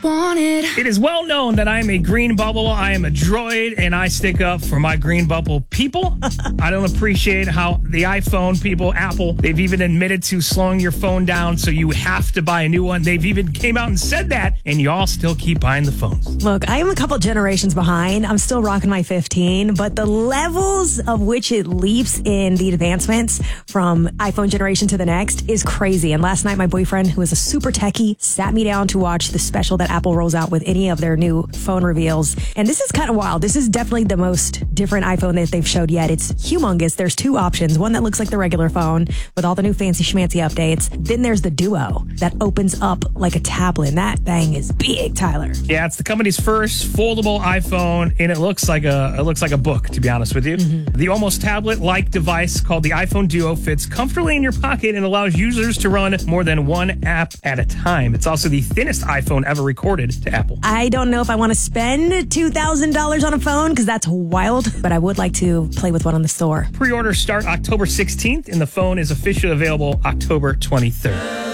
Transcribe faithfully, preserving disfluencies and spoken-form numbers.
wanted. It is well known that I am a green bubble. I am a droid, and I stick up for my green bubble people. I don't appreciate how the iPhone people, Apple, they've even admitted to slowing your phone down, so you have to buy a new one. They've even came out and said that, and y'all still keep buying the phones. Look, I am a couple generations behind. I'm still rocking my fifteen, but the levels of which it leaps in the advancements from iPhone generation to the next is crazy. And last night, my boyfriend, who is a super techie, sat me down to watch the special that Apple rolls out with any of their new phone reveals. And this is kind of wild. This is definitely the most different iPhone that they've showed yet. It's humongous. There's two options. One that looks like the regular phone with all the new fancy schmancy updates. Then there's the Duo that opens up like a tablet. And that thing is big, Tyler. Yeah, it's the company's first foldable iPhone, and it looks like a it looks like a book, to be honest with you. Mm-hmm. The almost tablet-like device called the iPhone Duo fits comfortably in your pocket and allows users to run more than one app at a time. It's also the thinnest iPhone ever recorded to Apple. I don't know if I want to spend two thousand dollars on a phone because that's wild, but I would like to play with one on the store. Pre-orders start October sixteenth, and the phone is officially available October twenty-third.